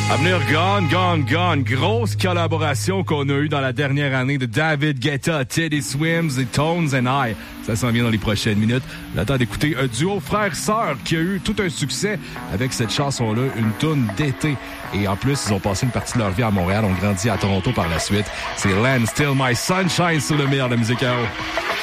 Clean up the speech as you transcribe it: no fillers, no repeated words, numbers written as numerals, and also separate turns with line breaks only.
À venir, Gone. Grosse collaboration qu'on a eue dans la dernière année de David Guetta, Teddy Swims et Tones and I. Ça s'en vient dans les prochaines minutes. On attend d'écouter un duo frère-sœur qui a eu tout un succès avec cette chanson-là, une toune d'été. Et en plus, ils ont passé une partie de leur vie à Montréal, ont grandi à Toronto par la suite. C'est Land Still My Sunshine sur le meilleur de la musique à eau.